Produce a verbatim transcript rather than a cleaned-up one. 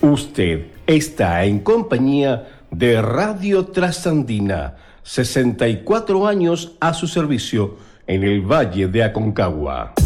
Usted está en compañía de Radio Trasandina, sesenta y cuatro años a su servicio en el Valle de Aconcagua.